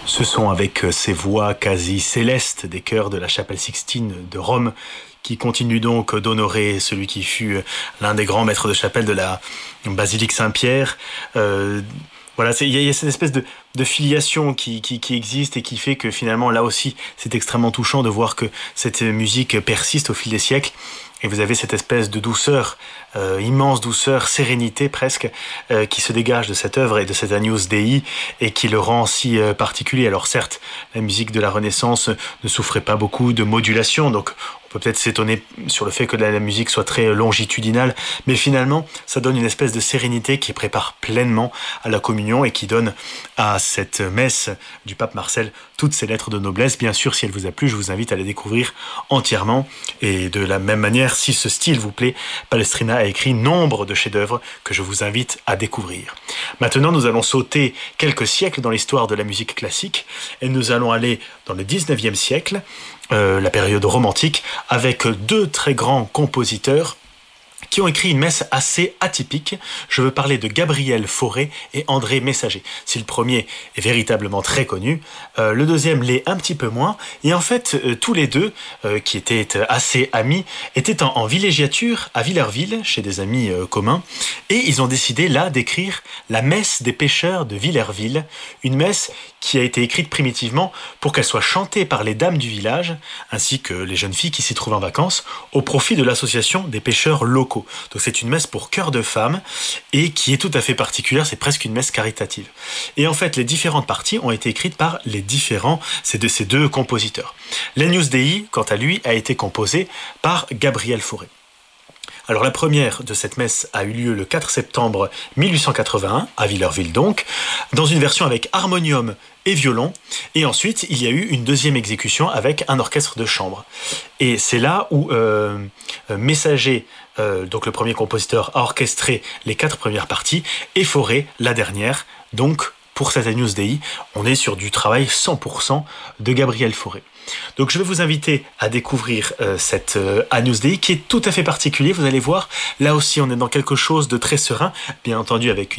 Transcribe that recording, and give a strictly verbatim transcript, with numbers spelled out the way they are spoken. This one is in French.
Ce sont avec ces voix quasi célestes des chœurs de la chapelle Sixtine de Rome qui continuent donc d'honorer celui qui fut l'un des grands maîtres de chapelle de la basilique Saint-Pierre. Euh, voilà, il y, y a cette espèce de, de filiation qui, qui, qui existe et qui fait que finalement, là aussi, c'est extrêmement touchant de voir que cette musique persiste au fil des siècles. Et vous avez cette espèce de douceur, euh, immense douceur, sérénité presque, euh, qui se dégage de cette œuvre et de cet Agnus Dei et qui le rend si euh, particulier. Alors certes, la musique de la Renaissance ne souffrait pas beaucoup de modulation, donc on peut peut-être s'étonner sur le fait que la musique soit très longitudinale, mais finalement, ça donne une espèce de sérénité qui prépare pleinement à la communion et qui donne à cette messe du pape Marcel toutes ses lettres de noblesse. Bien sûr, si elle vous a plu, je vous invite à la découvrir entièrement. Et de la même manière, si ce style vous plaît, Palestrina a écrit nombre de chefs-d'œuvre que je vous invite à découvrir. Maintenant, nous allons sauter quelques siècles dans l'histoire de la musique classique et nous allons aller dans le dix-neuvième siècle, Euh, la période romantique, avec deux très grands compositeurs qui ont écrit une messe assez atypique. Je veux parler de Gabriel Fauré et André Messager. Si le premier est véritablement très connu, euh, le deuxième l'est un petit peu moins. Et en fait, euh, tous les deux, euh, qui étaient assez amis, étaient en, en villégiature à Villerville, chez des amis euh, communs. Et ils ont décidé là d'écrire la messe des pêcheurs de Villerville, une messe qui a été écrite primitivement pour qu'elle soit chantée par les dames du village, ainsi que les jeunes filles qui s'y trouvent en vacances, au profit de l'association des pêcheurs locaux. Donc c'est une messe pour chœur de femmes, et qui est tout à fait particulière, c'est presque une messe caritative. Et en fait, les différentes parties ont été écrites par les différents, c'est de ces deux compositeurs. L'Agnus Dei, quant à lui, a été composé par Gabriel Fauré. Alors la première de cette messe a eu lieu le quatre septembre mille huit cent quatre-vingt-un, à Villerville donc, dans une version avec harmonium et violon, et ensuite il y a eu une deuxième exécution avec un orchestre de chambre. Et c'est là où euh, Messager, euh, donc le premier compositeur, a orchestré les quatre premières parties, et Fauré la dernière. Donc pour cette Agnus Dei, on est sur du travail cent pour cent de Gabriel Fauré. Donc je vais vous inviter à découvrir euh, cette euh, Agnus Dei qui est tout à fait particulier. Vous allez voir, là aussi on est dans quelque chose de très serein, bien entendu avec une